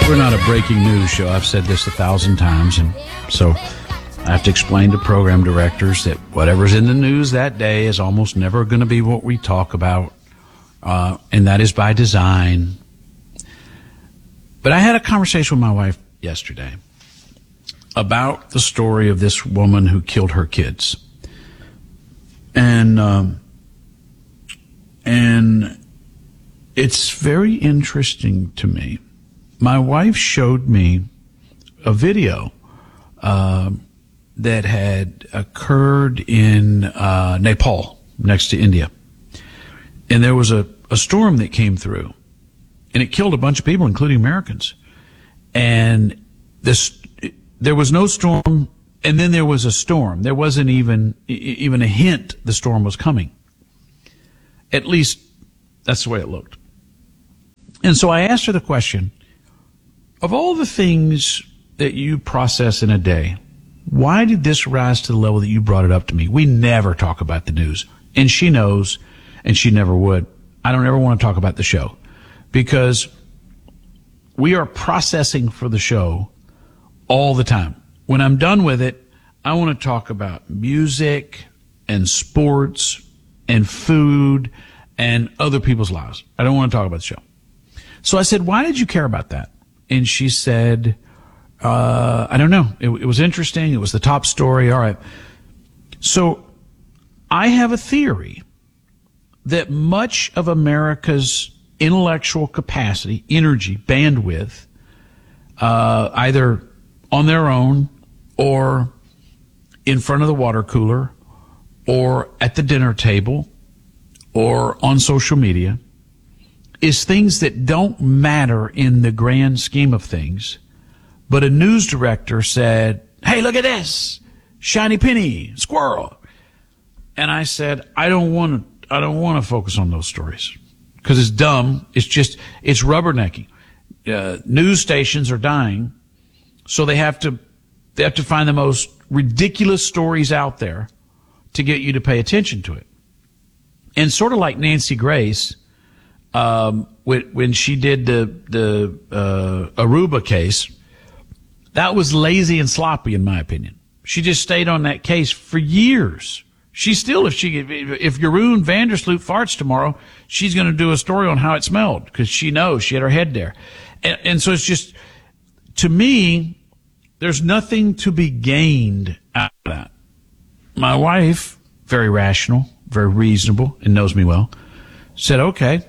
We're not a breaking news show. I've said this 1,000 times, and so I have to explain to program directors that whatever's in the news that day is almost never going to be what we talk about, and that is by design. But I had a conversation with my wife yesterday about the story of this woman who killed her kids. And it's very interesting to me. My wife showed me a video that had occurred in Nepal, next to India. And there was a storm that came through, and it killed a bunch of people, including Americans. And there was no storm, and then there was a storm. There wasn't even a hint the storm was coming. At least that's the way it looked. And so I asked her the question, of all the things that you process in a day, why did this rise to the level that you brought it up to me? We never talk about the news. And she knows, and she never would. I don't ever want to talk about the show because we are processing for the show all the time. When I'm done with it, I want to talk about music and sports and food and other people's lives. I don't want to talk about the show. So I said, why did you care about that? And she said, I don't know. It was interesting. It was the top story. All right. So I have a theory that much of America's intellectual capacity, energy, bandwidth, either on their own or in front of the water cooler or at the dinner table or on social media, is things that don't matter in the grand scheme of things. But a news director said, hey, look at this, shiny penny, squirrel. And I said, I don't want to focus on those stories because it's dumb. It's rubbernecking. News stations are dying, so they have to find the most ridiculous stories out there to get you to pay attention to it. And sort of like Nancy Grace, when she did the Aruba case, that was lazy and sloppy, in my opinion. She just stayed on that case for years. She still, if Jeroen Vandersloot farts tomorrow, she's going to do a story on how it smelled because she knows she had her head there. And so it's just, to me, there's nothing to be gained out of that. My wife, very rational, very reasonable, and knows me well, said, okay,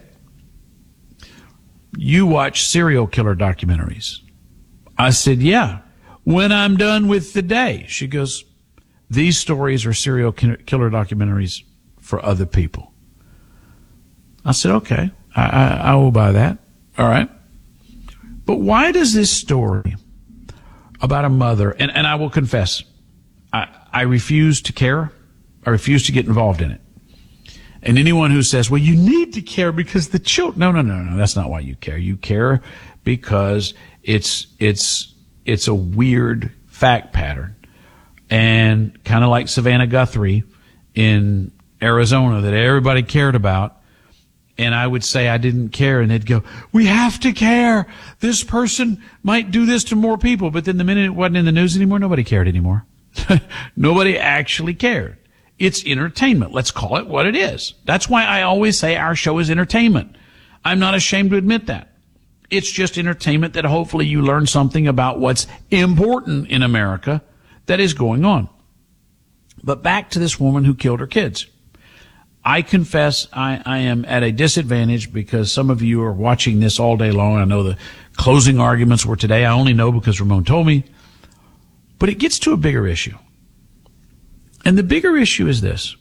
you watch serial killer documentaries. I said, yeah, when I'm done with the day. She goes, these stories are serial killer documentaries for other people. I said, okay, I will buy that. All right. But why does this story about a mother, and I will confess, I refuse to care. I refuse to get involved in it. And anyone who says, well, you need to care because the children, no, that's not why you care. You care because it's a weird fact pattern. And kind of like Savannah Guthrie in Arizona that everybody cared about. And I would say I didn't care, and they'd go, we have to care. This person might do this to more people. But then the minute it wasn't in the news anymore, nobody cared anymore. Nobody actually cared. It's entertainment. Let's call it what it is. That's why I always say our show is entertainment. I'm not ashamed to admit that. It's just entertainment that hopefully you learn something about what's important in America that is going on. But back to this woman who killed her kids. I confess I am at a disadvantage because some of you are watching this all day long. I know the closing arguments were today. I only know because Ramon told me. But it gets to a bigger issue. And the bigger issue is this.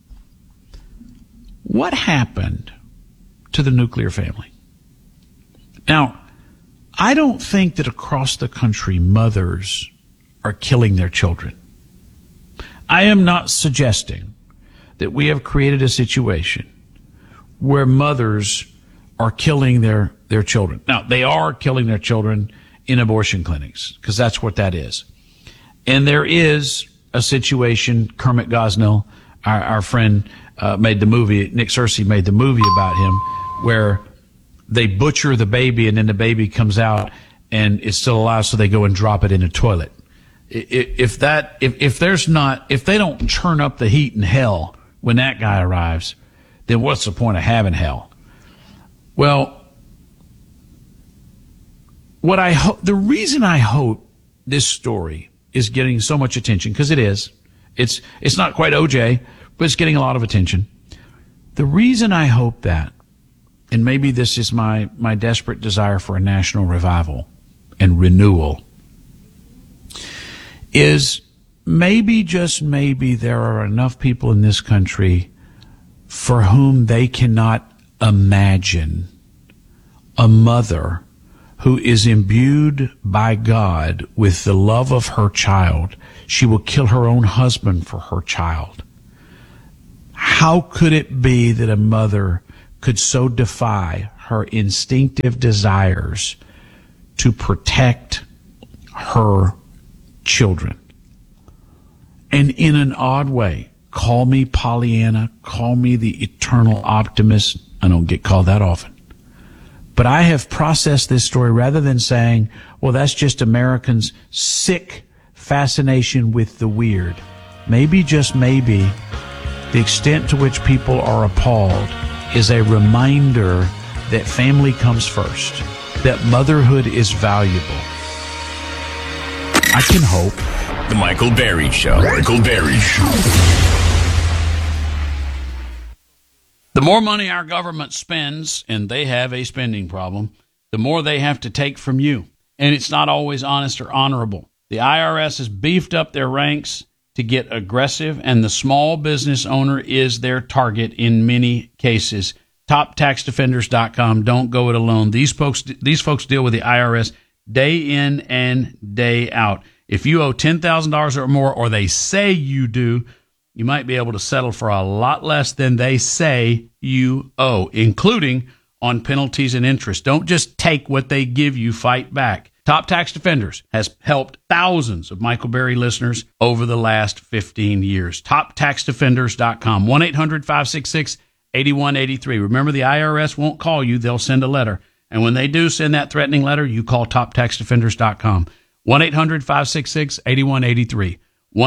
What happened to the nuclear family? Now, I don't think that across the country mothers are killing their children. I am not suggesting that we have created a situation where mothers are killing their children. Now, they are killing their children in abortion clinics, because that's what that is. And there is a situation, Kermit Gosnell, our friend, made the movie, Nick Searcy made the movie about him, where they butcher the baby and then the baby comes out and it's still alive, so they go and drop it in a toilet. If they don't turn up the heat in hell when that guy arrives, then what's the point of having hell? Well, the reason I hope this story is getting so much attention, because it is. It's not quite OJ, but it's getting a lot of attention. The reason I hope that, and maybe this is my desperate desire for a national revival and renewal, is maybe, just maybe, there are enough people in this country for whom they cannot imagine a mother who is imbued by God with the love of her child. She will kill her own husband for her child. How could it be that a mother could so defy her instinctive desires to protect her children? And in an odd way, call me Pollyanna, call me the eternal optimist. I don't get called that often. But I have processed this story rather than saying, well, that's just Americans' sick fascination with the weird. Maybe, just maybe, the extent to which people are appalled is a reminder that family comes first, that motherhood is valuable. I can hope. The Michael Berry Show. Michael Berry Show. The more money our government spends, and they have a spending problem, the more they have to take from you. And it's not always honest or honorable. The IRS has beefed up their ranks to get aggressive, and the small business owner is their target in many cases. TopTaxDefenders.com. Don't go it alone. These folks deal with the IRS day in and day out. If you owe $10,000 or more, or they say you do, you might be able to settle for a lot less than they say you owe, including on penalties and interest. Don't just take what they give you, fight back. Top Tax Defenders has helped thousands of Michael Berry listeners over the last 15 years. TopTaxDefenders.com, 1-800-566-8183. Remember, the IRS won't call you. They'll send a letter. And when they do send that threatening letter, you call TopTaxDefenders.com, 1-800-566-8183.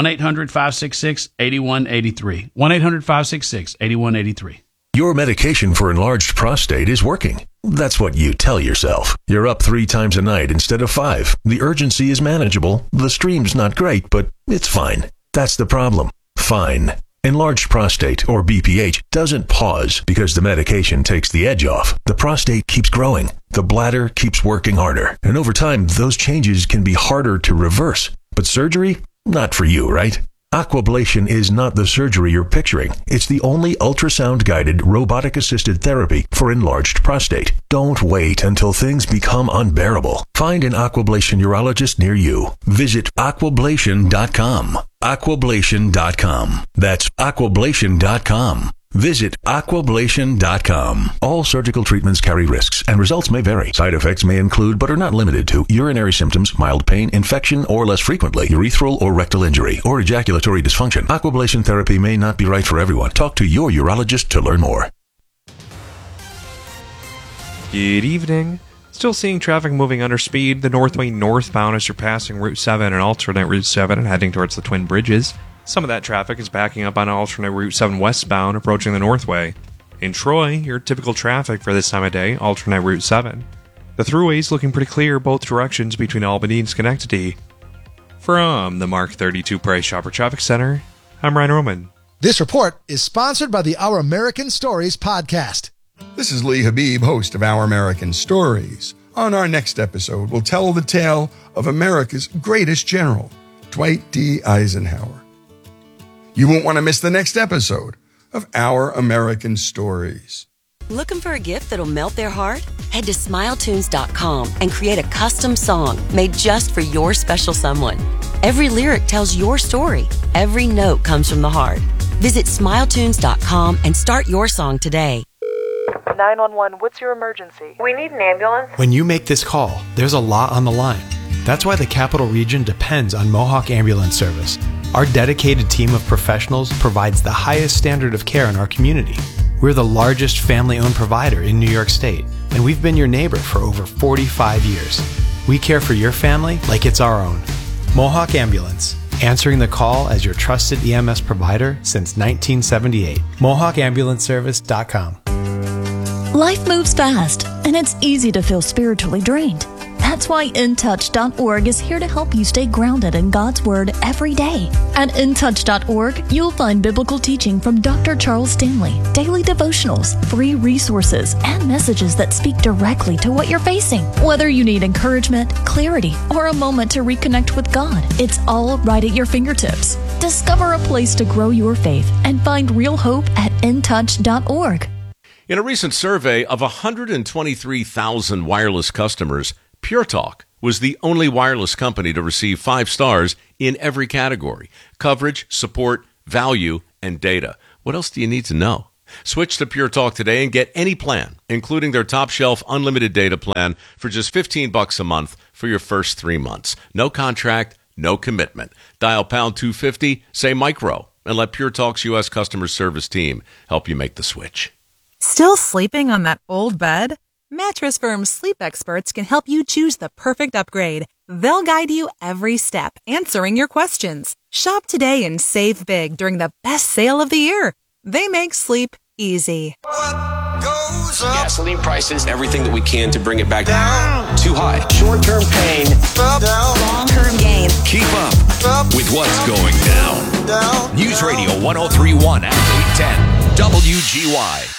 1-800-566-8183. 1-800-566-8183. Your medication for enlarged prostate is working. That's what you tell yourself. You're up 3 times a night instead of 5. The urgency is manageable. The stream's not great, but it's fine. That's the problem. Fine. Enlarged prostate, or BPH, doesn't pause because the medication takes the edge off. The prostate keeps growing. The bladder keeps working harder. And over time, those changes can be harder to reverse. But surgery? Not for you, right? Aquablation is not the surgery you're picturing. It's the only ultrasound-guided, robotic-assisted therapy for enlarged prostate. Don't wait until things become unbearable. Find an Aquablation urologist near you. Visit Aquablation.com. Aquablation.com. That's Aquablation.com. Visit Aquablation.com. All surgical treatments carry risks, and results may vary. Side effects may include, but are not limited to, urinary symptoms, mild pain, infection, or less frequently, urethral or rectal injury, or ejaculatory dysfunction. Aquablation therapy may not be right for everyone. Talk to your urologist to learn more. Good evening. Still seeing traffic moving under speed. The Northway northbound as you're passing Route 7 and alternate Route 7 and heading towards the Twin Bridges. Some of that traffic is backing up on alternate Route 7 westbound approaching the Northway. In Troy, your typical traffic for this time of day, alternate Route 7. The thruway's looking pretty clear both directions between Albany and Schenectady. From the Mark 32 Price Chopper Traffic Center, I'm Ryan Roman. This report is sponsored by the Our American Stories podcast. This is Lee Habib, host of Our American Stories. On our next episode, we'll tell the tale of America's greatest general, Dwight D. Eisenhower. You won't want to miss the next episode of Our American Stories. Looking for a gift that'll melt their heart? Head to SmileTunes.com and create a custom song made just for your special someone. Every lyric tells your story. Every note comes from the heart. Visit SmileTunes.com and start your song today. 911, what's your emergency? We need an ambulance. When you make this call, there's a lot on the line. That's why the Capital Region depends on Mohawk Ambulance Service. Our dedicated team of professionals provides the highest standard of care in our community. We're the largest family-owned provider in New York State, and we've been your neighbor for over 45 years. We care for your family like it's our own. Mohawk Ambulance, answering the call as your trusted EMS provider since 1978. MohawkAmbulanceService.com. Life moves fast, and it's easy to feel spiritually drained. That's why InTouch.org is here to help you stay grounded in God's Word every day. At InTouch.org, you'll find biblical teaching from Dr. Charles Stanley, daily devotionals, free resources, and messages that speak directly to what you're facing. Whether you need encouragement, clarity, or a moment to reconnect with God, it's all right at your fingertips. Discover a place to grow your faith and find real hope at InTouch.org. In a recent survey of 123,000 wireless customers, Pure Talk was the only wireless company to receive 5 stars in every category: coverage, support, value, and data. What else do you need to know? Switch to Pure Talk today and get any plan, including their top shelf unlimited data plan, for just $15 a month for your first 3 months. No contract, no commitment. Dial pound 250, say micro, and let Pure Talk's U.S. customer service team help you make the switch. Still sleeping on that old bed? Mattress Firm's sleep experts can help you choose the perfect upgrade. They'll guide you every step, answering your questions. Shop today and save big during the best sale of the year. They make sleep easy. Gasoline prices, everything that we can to bring it back down. Too high. Short-term pain. Long-term gain. Keep up with what's going down. News Radio 103.1 at 810 WGY.